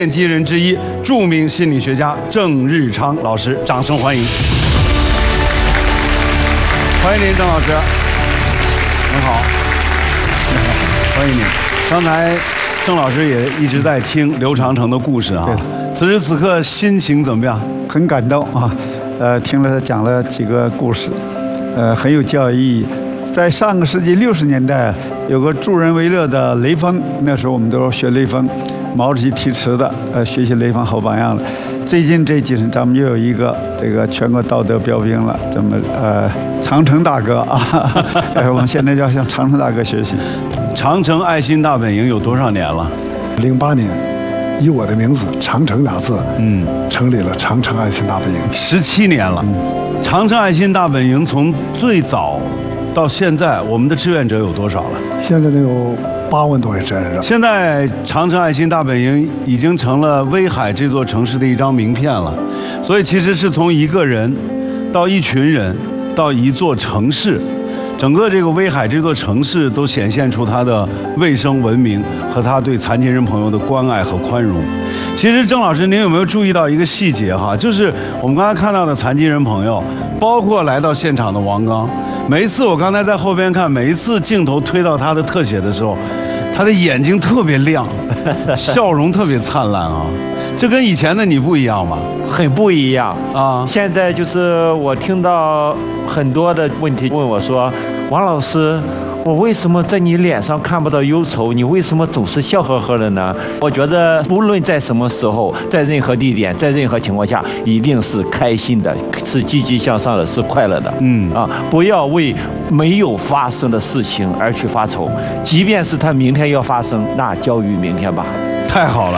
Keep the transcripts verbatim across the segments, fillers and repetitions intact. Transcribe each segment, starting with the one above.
奠基人之一，著名心理学家郑日昌老师，掌声欢迎！欢迎您，郑老师。您好，欢迎您。刚才郑老师也一直在听刘长成的故事啊。此时此刻心情怎么样？ 很感动啊，呃，听了他讲了几个故事，呃，很有教育意义。在上个世纪六十年代，有个助人为乐的雷锋，那时候我们都学雷锋。毛主席提词的，呃，学习雷锋好榜样了。最近这几年，咱们又有一个这个全国道德标兵了，咱们呃长城大哥啊，哎，我们现在要向长城大哥学习。 长城爱心大本营有多少年了？ 零八年，以我的名字“长城”俩字，嗯，成立了长城爱心大本营， 十七年了。嗯、长城爱心大本营从最早到现在，我们的志愿者有多少了？ 现在能有八万多位志愿者。 现在长城爱心大本营已经成了威海这座城市的一张名片了，所以其实是从一个人到一群人到一座城市，整个这个威海这座城市都显现出它的卫生文明和他对残疾人朋友的关爱和宽容。其实郑老师，您有没有注意到一个细节哈？就是我们刚才看到的残疾人朋友，包括来到现场的王刚，每一次我刚才在后边看，每一次镜头推到他的特写的时候，他的眼睛特别亮，笑容特别灿烂啊！这跟以前的你不一样吧？ 很不一样啊！现在就是我听到很多的问题问我说，王老师，我为什么在你脸上看不到忧愁？你为什么总是笑呵呵的呢？我觉得无论在什么时候，在任何地点，在任何情况下，一定是开心的，是积极向上的，是快乐的。嗯啊，不要为没有发生的事情而去发愁，即便是它明天要发生，那交于明天吧。 太好了。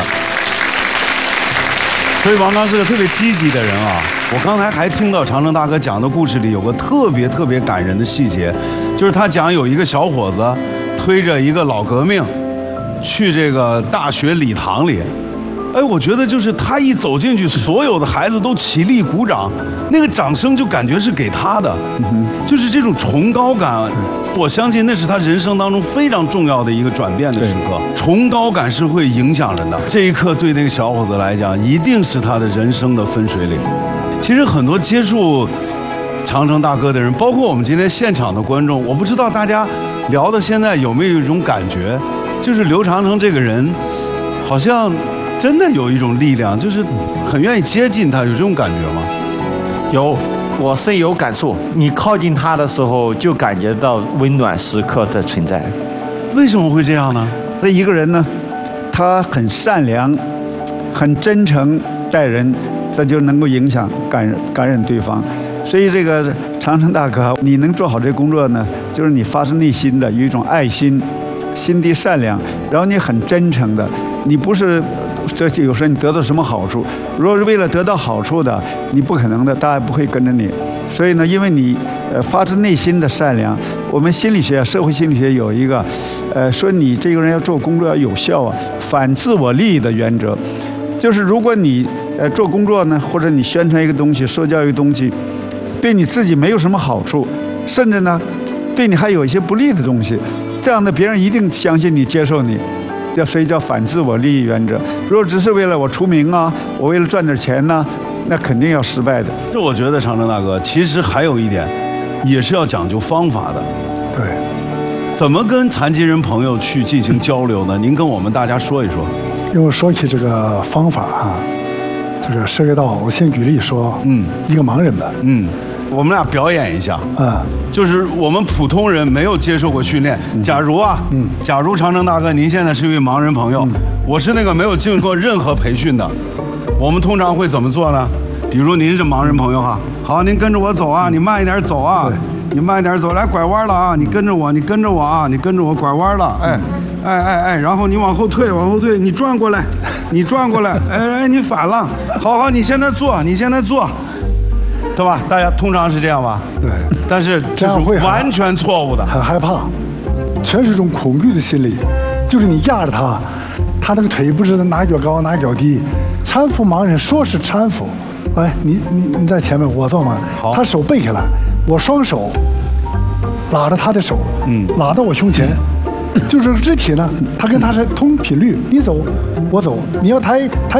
所以王刚是个特别积极的人啊！我刚才还听到长城大哥讲的故事里有个特别特别感人的细节，就是他讲有一个小伙子推着一个老革命去这个大学礼堂里，哎，我觉得就是他一走进去，所有的孩子都起立鼓掌，那个掌声就感觉是给他的，就是这种崇高感。我相信那是他人生当中非常重要的一个转变的时刻，崇高感是会影响人的。这一刻对那个小伙子来讲，一定是他的人生的分水岭。其实很多接触长城大哥的人，包括我们今天现场的观众，我不知道大家聊到现在有没有一种感觉，就是刘长成这个人，好像真的有一种力量，就是很愿意接近他，有这种感觉吗？ 有。我深有感触，你靠近他的时候，就感觉到温暖时刻的存在。 为什么会这样呢？ 这一个人呢，他很善良，很真诚待人，这就能够影响感染感染对方。所以这个长城大哥，你能做好这工作呢，就是你发自内心的有一种爱心，心地善良，然后你很真诚的，你不是。这就有时候你得到什么好处？如果是为了得到好处的，你不可能的，大家不会跟着你。所以呢，因为你呃发自内心的善良，我们心理学、社会心理学有一个，呃，说你这个人要做工作要有效啊，反自我利益的原则，就是如果你呃做工作呢，或者你宣传一个东西、说教一个东西，对你自己没有什么好处，甚至呢，对你还有一些不利的东西，这样的别人一定相信你、接受你。叫所以叫反自我利益原则。如果只是为了我出名啊，我为了赚点钱呢、啊，那肯定要失败的。 这我觉得长城大哥其实还有一点，也是要讲究方法的。 对， 怎么跟残疾人朋友去进行交流呢？您跟我们大家说一说。 因为说起这个方法啊，这个涉及到，我先举例说，嗯，一个盲人的， 嗯。我们俩表演一下，啊，就是我们普通人没有接受过训练。假如啊，嗯，假如长城大哥您现在是一位盲人朋友，嗯、我是那个没有经过任何培训的，我们通常会怎么做呢？比如您是盲人朋友哈，好，您跟着我走啊，你慢一点走啊，你慢一点走，来拐弯了啊，你跟着我，你跟着我啊，你跟着我拐弯了，哎，哎哎哎，然后你往后退，往后退，你转过来，你转过来，哎哎，你反了，好好，你现在坐，你现在坐。对吧？大家通常是这样吧？ 对。 但是这是完全错误的， 很害怕，全是一种恐惧的心理，就是你压着他，他那个腿不知道哪脚高哪脚低。搀扶盲人说是搀扶，哎，你你你在前面，我坐嘛。好。他手背下来，我双手拉着他的手，嗯，拉到我胸前。就是这个肢体呢，它跟它是同频率，你走我走，你要抬抬。